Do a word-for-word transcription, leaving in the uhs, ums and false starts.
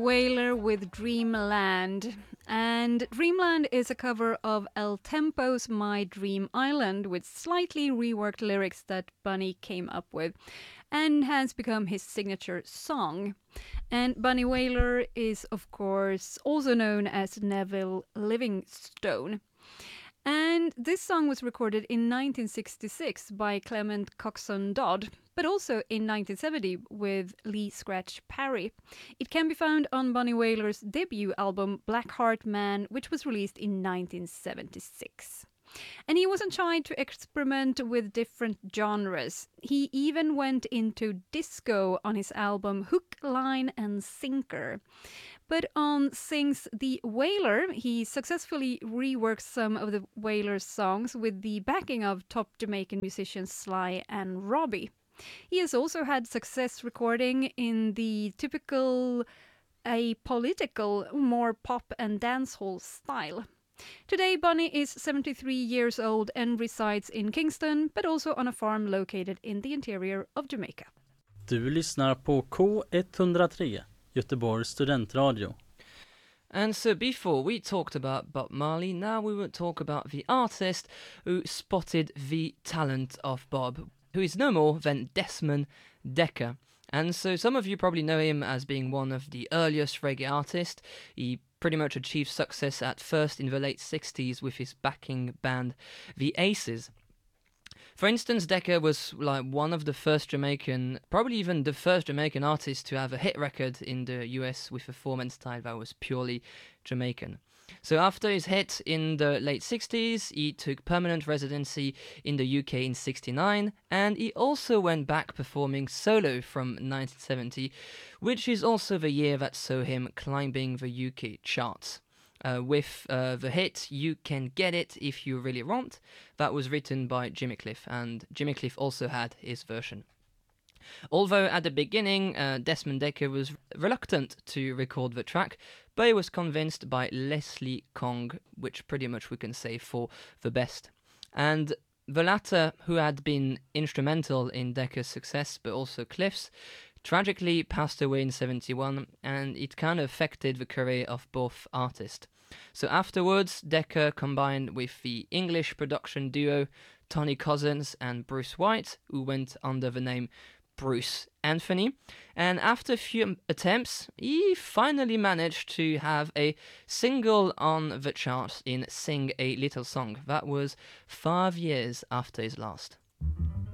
Whaler with Dreamland. And Dreamland is a cover of El Tempo's My Dream Island with slightly reworked lyrics that Bunny came up with and has become his signature song. And Bunny Wailer is, of course, also known as Neville Livingstone. And this song was recorded in nineteen sixty-six by Clement Coxon Dodd, but also in nineteen seventy with Lee Scratch Perry. It can be found on Bunny Wailer's debut album Blackheart Man, which was released in nineteen seventy-six. And he wasn't shy to experiment with different genres. He even went into disco on his album Hook, Line and Sinker. But on Sings the Wailer, he successfully reworked some of the Wailer's songs with the backing of top Jamaican musicians Sly and Robbie. He has also had success recording in the typical apolitical, more pop and dancehall style. Today, Bunny is seventy-three years old and resides in Kingston, but also on a farm located in the interior of Jamaica. Du lyssnar på K one oh three, Göteborgs studentradio. And so before we talked about Bob Marley, now we will talk about the artist who spotted the talent of Bob, who is no more than Desmond Dekker. And so some of you probably know him as being one of the earliest reggae artists. He pretty much achieved success at first in the late sixties with his backing band, the Aces. For instance, Dekker was like one of the first Jamaican, probably even the first Jamaican artist to have a hit record in the U S with a format style that was purely Jamaican. So after his hit in the late sixties, he took permanent residency in the U K in sixty-nine, and he also went back performing solo from nineteen seventy, which is also the year that saw him climbing the U K charts. Uh, with uh, the hit You Can Get It If You Really Want, that was written by Jimmy Cliff, and Jimmy Cliff also had his version. Although at the beginning uh, Desmond Dekker was reluctant to record the track, but he was convinced by Leslie Kong, which pretty much we can say for the best. And the latter, who had been instrumental in Dekker's success, but also Cliff's, tragically passed away in seventy-one, and it kind of affected the career of both artists. So afterwards, Dekker combined with the English production duo Tony Cousins and Bruce White, who went under the name Bruce Anthony, and after a few attempts, he finally managed to have a single on the charts in Sing a Little Song. That was five years after his last.